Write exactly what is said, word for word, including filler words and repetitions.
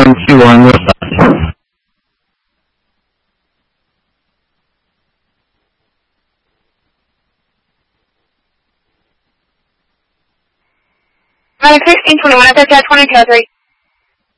one two one, goodbye. Nine sixteen twenty one. That's at twenty two three.